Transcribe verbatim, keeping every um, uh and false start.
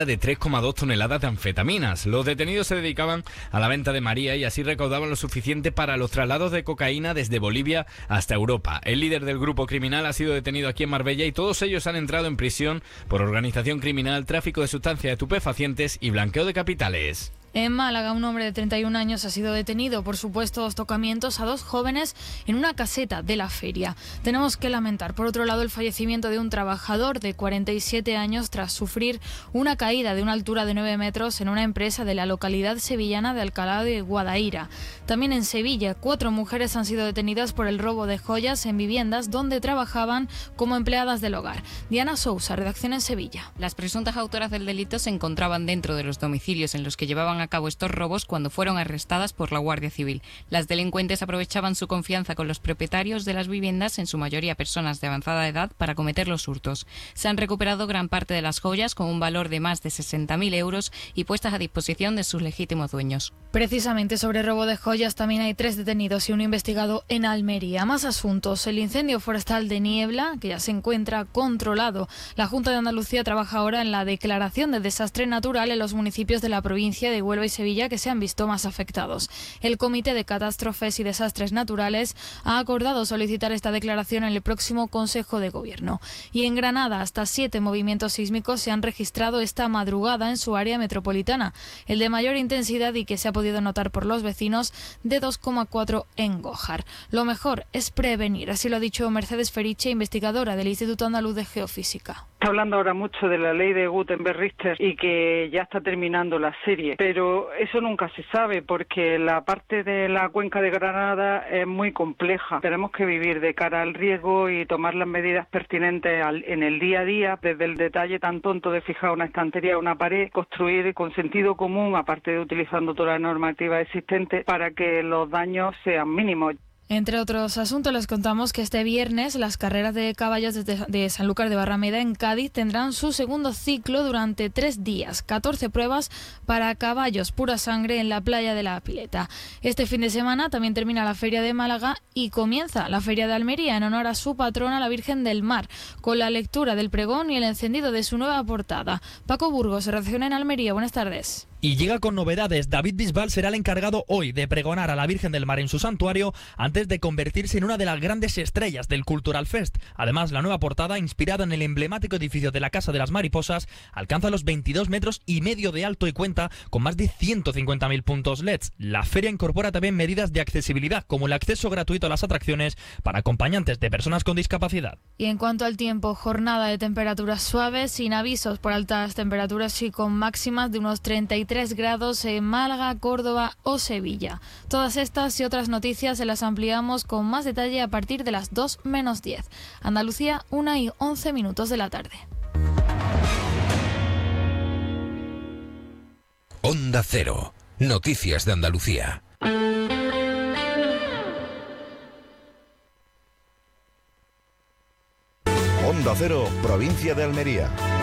de tres coma dos toneladas de anfetaminas. Los detenidos se dedicaban a la venta de María y así recaudaban lo suficiente para los traslados de cocaína desde Bolivia hasta Europa. El líder del grupo criminal ha sido detenido aquí en Marbella y todos ellos han entrado en prisión por organización criminal, tráfico de sustancias estupefacientes y blanqueo de capitales. En Málaga, un hombre de treinta y un años ha sido detenido por supuestos tocamientos a dos jóvenes en una caseta de la feria. Tenemos que lamentar, por otro lado, el fallecimiento de un trabajador de cuarenta y siete años tras sufrir una caída de una altura de nueve metros en una empresa de la localidad sevillana de Alcalá de Guadaira. También en Sevilla, cuatro mujeres han sido detenidas por el robo de joyas en viviendas donde trabajaban como empleadas del hogar. Diana Sousa, redacción en Sevilla. Las presuntas autoras del delito se encontraban dentro de los domicilios en los que llevaban a cabo estos robos cuando fueron arrestadas por la Guardia Civil. Las delincuentes aprovechaban su confianza con los propietarios de las viviendas, en su mayoría personas de avanzada edad, para cometer los hurtos. Se han recuperado gran parte de las joyas con un valor de más de sesenta mil euros y puestas a disposición de sus legítimos dueños. Precisamente sobre robo de joyas también hay tres detenidos y uno investigado en Almería. Más asuntos. El incendio forestal de Niebla, que ya se encuentra controlado. La Junta de Andalucía trabaja ahora en la declaración de desastre natural en los municipios de la provincia de Huelva y Sevilla que se han visto más afectados. El Comité de Catástrofes y Desastres Naturales ha acordado solicitar esta declaración en el próximo Consejo de Gobierno. Y en Granada, hasta siete movimientos sísmicos se han registrado esta madrugada en su área metropolitana. El de mayor intensidad y que se ha podido notar por los vecinos, de dos coma cuatro en Gójar. Lo mejor es prevenir, así lo ha dicho Mercedes Feriche, investigadora del Instituto Andaluz de Geofísica. Está hablando ahora mucho de la ley de Gutenberg-Richter y que ya está terminando la serie, pero eso nunca se sabe porque la parte de la cuenca de Granada es muy compleja. Tenemos que vivir de cara al riesgo y tomar las medidas pertinentes al, en el día a día, desde el detalle tan tonto de fijar una estantería o una pared, construir con sentido común, aparte de utilizando toda la normativa existente, para que los daños sean mínimos. Entre otros asuntos, les contamos que este viernes las carreras de caballos de, de Sanlúcar de Barrameda en Cádiz tendrán su segundo ciclo durante tres días. catorce pruebas para caballos pura sangre en la playa de la Pileta. Este fin de semana también termina la Feria de Málaga y comienza la Feria de Almería en honor a su patrona, la Virgen del Mar, con la lectura del pregón y el encendido de su nueva portada. Paco Burgos, redacción en Almería. Buenas tardes. Y llega con novedades. David Bisbal será el encargado hoy de pregonar a la Virgen del Mar en su santuario antes de convertirse en una de las grandes estrellas del Cultural Fest. Además, la nueva portada, inspirada en el emblemático edificio de la Casa de las Mariposas, alcanza los veintidós metros y medio de alto y cuenta con más de ciento cincuenta mil puntos L E Ds. La feria incorpora también medidas de accesibilidad, como el acceso gratuito a las atracciones para acompañantes de personas con discapacidad. Y en cuanto al tiempo, jornada de temperaturas suaves, sin avisos por altas temperaturas y con máximas de unos treinta y tres grados en Málaga, Córdoba o Sevilla. Todas estas y otras noticias se las ampliamos con más detalle a partir de las dos menos diez. Andalucía, una y once minutos de la tarde. Onda Cero. Noticias de Andalucía. Onda Cero, provincia de Almería.